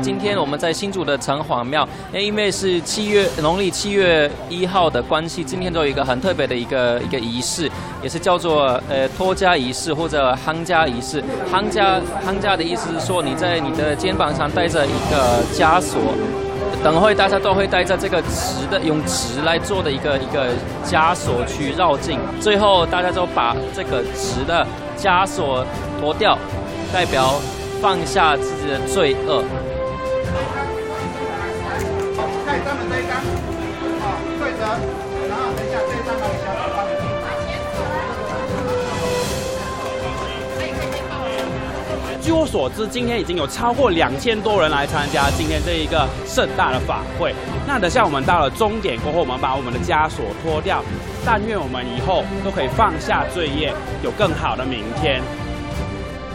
今天我们在新竹的城隍庙，因为是农历7月1号的关系，今天都有一个很特别的一个仪式，也是叫做脱枷仪式或者夯枷仪式。夯枷的意思是说，你在你的肩膀上带着一个枷锁。等会大家都会带着这个用纸来做的一个枷锁去绕境，最后大家都把这个纸的枷锁脱掉，代表放下自己的罪恶。 看专门这一张，对折，然后等一下这一张拿给小姐帮你印。 据我所知，今天已经有超过2000多人来参加今天这一个盛大的法会。那等下我们到了终点过后，我们把我们的枷锁脱掉，但愿我们以后都可以放下罪业，有更好的明天。